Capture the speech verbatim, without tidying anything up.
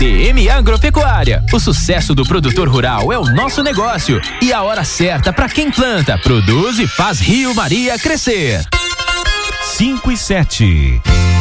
D M Agropecuária. O sucesso do produtor rural é o nosso negócio e a hora certa para quem planta, produz e faz Rio Maria crescer. cinco e sete.